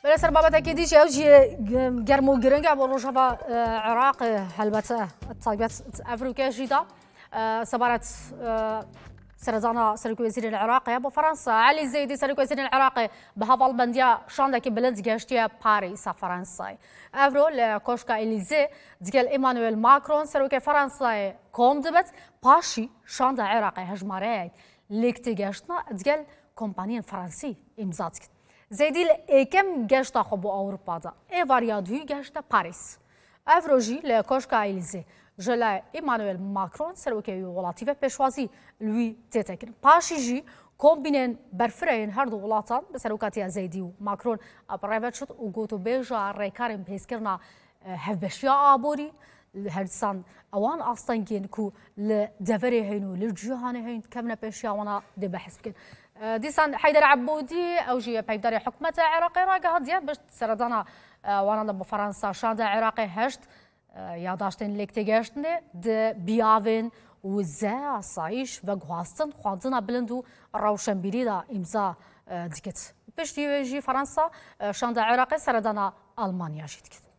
ولا سر بابا تأكيدي شيء أوجي جرمو جرنجا بروجها عراق هلبته الطاقات أفريقيا جدا سبارة سرزانا سركو وزير العراقي بفرنسا علي الزيدي سركو وزير العراقي بهذا البندية شاندك بلند جاشتيا باريس فرنسا أفرو لكوشكا إليزي ديال إيمانويل ماكرون سركو فرنسا كوم دبت باشي شاندا عراقي هجمارات ليكتي جاشتنا ديال كومبانيين فرنسي إمزاتك زيدي الكم جاشتا خبو أوروبا دا إيفاريادوي جاشتا باريس أفروجي لكوشكا إليزي جلا إيمانويل ماكرون سروكي ولاتيفه بشوازي لوي تيتكن باشي جي كومبينين برفرين هردو ولاتان بسروكاتيا زيدي وماكرون أبريفتشت وقوتو بيجا ريكارن بيسكرنا هفبشيا آبوري هرسان اوان اصلا كو لدفري هينو للجهاني هين كمنا بيشيا وانا دي بحث بكن ديسان حيدر عبودي او جي بيداري حكمة عراقي راقا هادية باش سردانا وانا بفرنسا شاندا عراقي هشت ياداشتين ليك تيجاشتني د بيافين وزا صايش وغواستن خواندنا بلندو روشن بيريدا امزا ديكت باش يجي فرنسا شاندا عراقي سردانا المانيا جيتكت